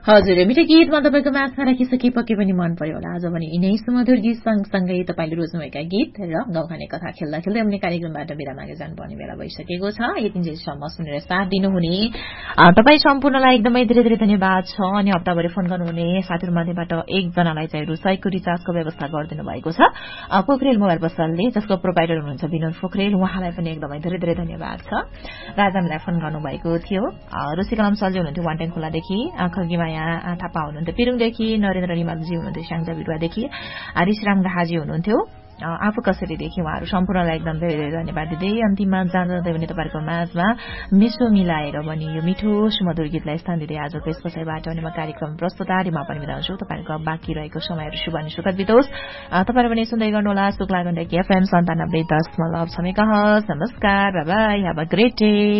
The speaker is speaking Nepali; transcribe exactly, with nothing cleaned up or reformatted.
हजुर मिठो गीतमा तपाईँको माझमा राखिसके पक्कै पनि मन पर्यो होला। आज पनि यिनै सुमधुर गीत सँगसँगै तपाईँले रोज्नुभएका गीत र गाउँखाने कथा खेल्दा खेल्दै हामीले कार्यक्रमबाट बिदा मागे जानुपर्ने बेला भइसकेको छ। यतिन्जेलसम्म सुनेर साथ दिनुहुने तपाईँ सम्पूर्णलाई एकदमै धेरै धेरै धन्यवाद छ। अनि हप्ताभरि फोन गर्नुहुने साथीहरू मध्येबाट एकजनालाई चाहिँ रु सयको रिचार्जको व्यवस्था गरिदिनु भएको छ पोखरेल मोबाइल पसलले, जसको प्रोभाइडर हुनुहुन्छ विनोद पोखरेल। उहाँलाई पनि एकदमै धेरै धेरै धन्यवाद छ। राजा हामीलाई फोन गर्नुभएको थियो। रुचि कलम सल्जी हुनुहुन्थ्यो वानटेङ खोलादेखि, खगीमा यहाँ थापा हुनुहुन्थ्यो पिरुङदेखि, नरेन्द्र रिमालजी हुनुहुन्थ्यो स्याङ्जा बिरुवादेखि, हरिशराम गाहाजी हुनुहुन्थ्यो आफू कसरीदेखि। उहाँहरू सम्पूर्णलाई एकदम धेरै धेरै धन्यवाद दिँदै अन्तिममा जाँदै भने तपाईँहरूको माझमा मिसो मिलाएर पनि यो मिठो सुमधुर गीतलाई स्थान दिँदै आजको यस कसैबाट अनि म कार्यक्रम प्रस्तुतारीमा पनि बिताउँछु। तपाईँहरूको बाँकी रहेको समयहरू शुभ अनि सुखद बितोस्। तपाईँहरू पनि सुन्दै गर्नुहोला शुक्ला गण्डकी एफएम सन्तानब्बे दशमलव छ मेगाहर्ज। नमस्कार, by by, have a great day.